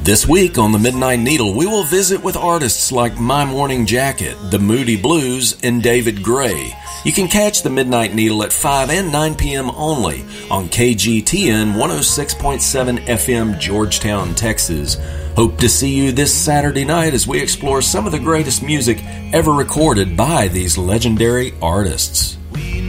This week on the Midnight Needle, we will visit with artists like My Morning Jacket, The Moody Blues, and David Gray. You can catch the Midnight Needle at 5 and 9 p.m. only on KGTN 106.7 FM, Georgetown, Texas. Hope to see you this Saturday night as we explore some of the greatest music ever recorded by these legendary artists.